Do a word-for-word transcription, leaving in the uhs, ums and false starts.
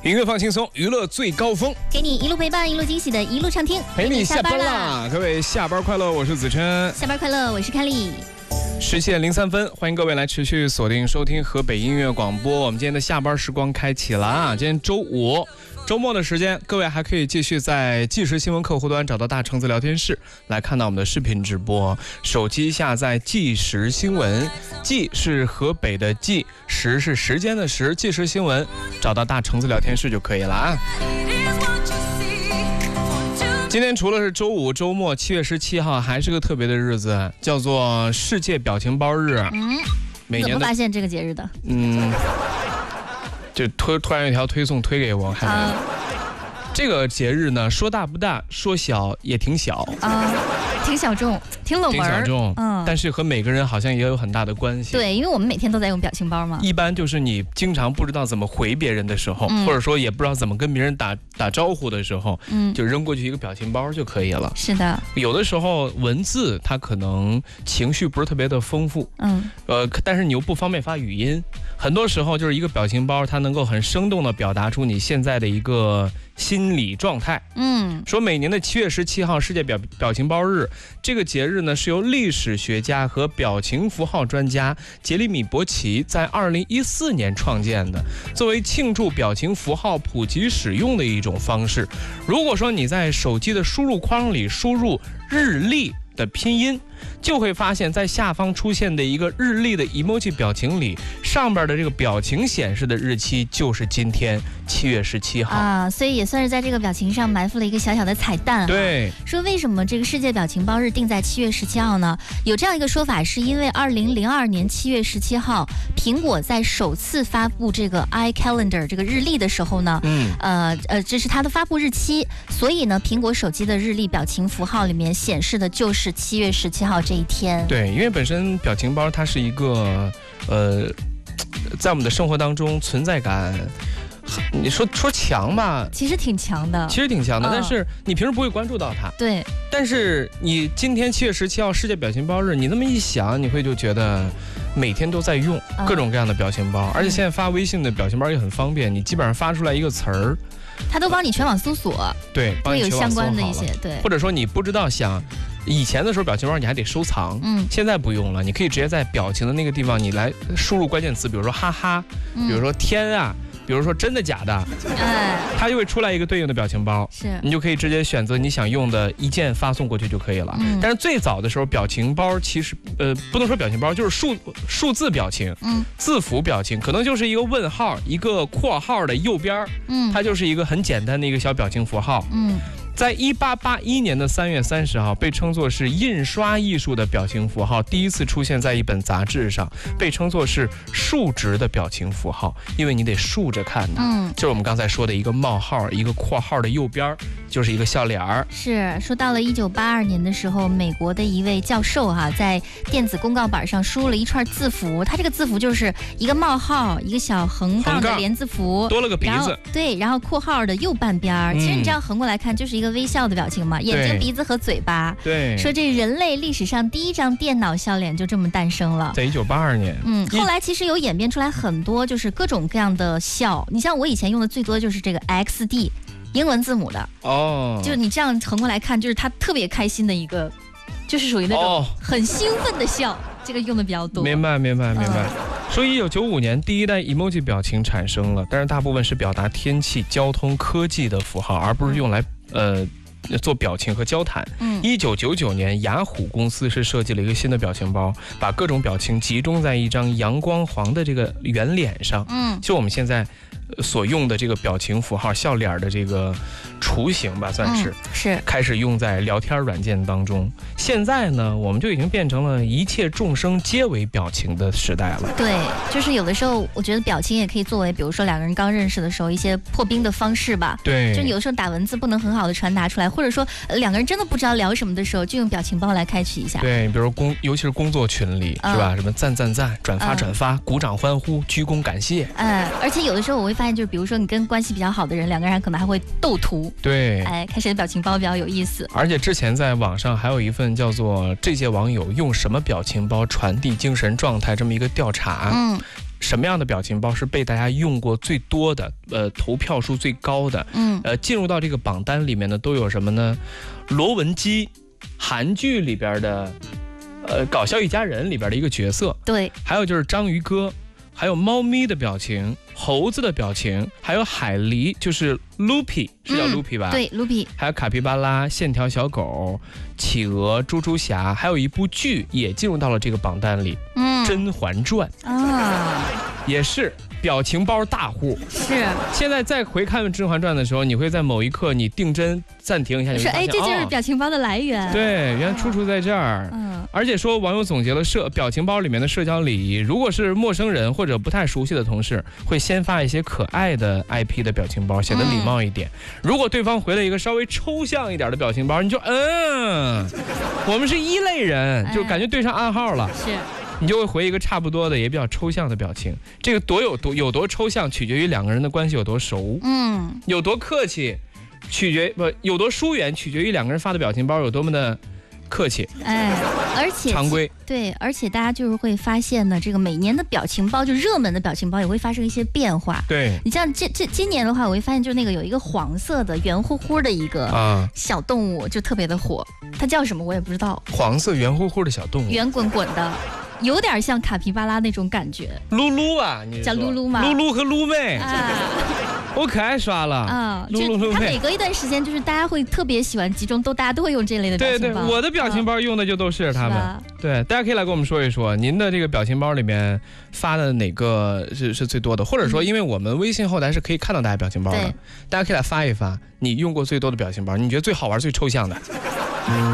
音乐放轻松，娱乐最高峰， 给你一路陪伴，一路惊喜的一路畅听， 陪你下班啦！各位下班快乐，我是子琛。 下班快乐，我是凯丽。 十点零三分，欢迎各位来持续锁定收听河北音乐广播。我们今天的下班时光开启了啊！今天周五。周末的时间，各位还可以继续在即时新闻客户端找到大橙子聊天室，来看到我们的视频直播。手机下载即时新闻，即是河北的即，时是时间的时，即时新闻，找到大橙子聊天室就可以了啊。今天除了是周五周末，七月十七号还是个特别的日子，叫做世界表情包日。 嗯，每年怎么发现这个节日的？ 嗯。就突突然有一条推送推给我，看、啊、这个节日呢，说大不大，说小也挺小啊，挺小众，挺冷门， 挺小众，嗯，但是和每个人好像也有很大的关系。 对，因为我们每天都在用表情包嘛。 一般就是你经常不知道怎么回别人的时候，嗯、或者说也不知道怎么跟别人打打招呼的时候，嗯，就扔过去一个表情包就可以了。 是的， 有的时候文字它可能情绪不是特别的丰富，嗯，呃，但是你又不方便发语音。很多时候就是一个表情包，它能够很生动地表达出你现在的一个心理状态。嗯，说每年的七月十七号世界表表情包日，这个节日呢是由历史学家和表情符号专家杰里米·伯奇在二零一四年创建的，作为庆祝表情符号普及使用的一种方式。如果说你在手机的输入框里输入日历的拼音，就会发现在下方出现的一个日历的 emoji 表情里，上边的这个表情显示的日期就是今天七月十七号啊，所以也算是在这个表情上埋伏了一个小小的彩蛋。 对， 说为什么这个世界表情包日定在七月十七号呢？有这样一个说法，是因为二零零二年七月十七号，苹果在首次发布这个 iCalendar 这个日历的时候呢，嗯，呃呃，这是它的发布日期，所以呢，苹果手机的日历表情符号里面显示的就是七月十七号这一天。 对，因为本身表情包它是一个呃，在我们的生活当中存在感，你说说强吧， 其实挺强的， 其实挺强的、哦，但是你平时不会关注到它。 对， 但是你今天七月十七号世界表情包日，你那么一想，你会就觉得每天都在用各种各样的表情包，哦、而且现在发微信的表情包也很方便，你基本上发出来一个词儿， 它都帮你全网搜索， 对，帮你有相关的一些，对， 或者说你不知道想。以前的时候表情包你还得收藏，嗯，现在不用了，你可以直接在表情的那个地方你来输入关键词，比如说哈哈，比如说天啊，比如说真的假的，哎，它就会出来一个对应的表情包， 是， 你就可以直接选择你想用的一键发送过去就可以了。嗯、但是最早的时候表情包其实呃不能说表情包，就是数数字表情，嗯，字符表情，可能就是一个问号，一个括号的右边，嗯，它就是一个很简单的一个小表情符号，嗯。在一八八一年的三月三十号，被称作是印刷艺术的表情符号第一次出现在一本杂志上，被称作是竖直的表情符号，因为你得竖着看的。嗯，就是我们刚才说的一个冒号，一个括号的右边就是一个笑脸儿。 是说到了一九八二年的时候，美国的一位教授哈、啊，在电子公告板上输入了一串字符，他这个字符就是一个冒号，一个小横杠的连字符， 多了个鼻子， 对，然后括号的右半边、嗯、其实你这样横过来看，就是一个微笑的表情嘛，眼睛、鼻子和嘴巴。 对， 说这人类历史上第一张电脑笑脸就这么诞生了， 在一九八二年。 嗯，后来其实有演变出来很多，就是各种各样的笑。你像我以前用的最多就是这个 X D， 英文字母的哦，就是你这样横过来看，就是他特别开心的一个，就是属于那种很兴奋的笑。哦，这个用的比较多。 明白明白明白。说一九九五年第一代 emoji 表情产生了，但是大部分是表达天气、交通、科技的符号，而不是用来呃做表情和交谈。嗯，一九九九年雅虎公司是设计了一个新的表情包，把各种表情集中在一张阳光黄的这个圆脸上。嗯，就我们现在所用的这个表情符号笑脸的这个雏形吧，算是、嗯、 是开始用在聊天软件当中。现在呢，我们就已经变成了一切众生皆为表情的时代了。 对，就是有的时候我觉得表情也可以作为，比如说两个人刚认识的时候一些破冰的方式吧。 对， 就有的时候打文字不能很好的传达出来，或者说、呃、两个人真的不知道聊什么的时候，就用表情包来开启一下。 对，比如工，尤其是工作群里、嗯、是吧？什么赞赞赞、转发转发、嗯、鼓掌欢呼、鞠躬感谢。 哎、嗯，而且有的时候我会发现，就是比如说你跟关系比较好的人，两个人可能还会斗图。 对， 哎，看谁的表情包比较有意思。 而且之前在网上还有一份叫做这届网友用什么表情包传递精神状态这么一个调查。嗯。 什么样的表情包是被大家用过最多的，呃，投票数最高的，嗯，呃，进入到这个榜单里面呢，都有什么呢？罗文姬，韩剧里边的，呃，搞笑一家人里边的一个角色， 对， 还有就是章鱼哥，还有猫咪的表情，猴子的表情，还有海狸，就是 Loopy， 是叫 Loopy 吧？ 嗯、对 ，Loopy， 还有卡皮巴拉、线条小狗、企鹅、猪猪侠，还有一部剧也进入到了这个榜单里，嗯，《甄嬛传》啊，也是表情包大户。 是。 现在再回看《甄嬛传》的时候，你会在某一刻你定帧暂停一下，你说哎，这就是表情包的来源。 哦、对，原来出处在这儿。嗯。而且说网友总结了社表情包里面的社交礼仪，如果是陌生人或者不太熟悉的同事，会先发一些可爱的 I P 的表情包，显得礼貌一点。嗯、如果对方回了一个稍微抽象一点的表情包，你就嗯，我们是一类人，就感觉对上暗号了。 是。 你就会回一个差不多的也比较抽象的表情。这个多有多有多抽象，取决于两个人的关系有多熟。嗯，有多客气，取决不有多疏远，取决于两个人发的表情包有多么的客气。 哎，而且常规对，而且大家就是会发现呢，这个每年的表情包就热门的表情包也会发生一些变化。 对， 你像这这今年的话，我会发现就是那个有一个黄色的圆乎乎的一个啊小动物，就特别的火，它叫什么我也不知道。 黄色圆乎乎的小动物， 圆滚滚的。有点像卡皮巴拉那种感觉， 噜噜啊，你叫噜噜吗？ 噜噜和噜妹，啊、我可爱刷了啊！噜噜噜妹， 它每隔一段时间，就是大家会特别喜欢集中，都大家都会用这类的表情包。 对对，我的表情包用的就都是他们。啊、对，大家可以来跟我们说一说，您的这个表情包里面发的哪个是是最多的，或者说，因为我们微信后台是可以看到大家表情包的，大家可以来发一发，你用过最多的表情包，你觉得最好玩、最抽象的。嗯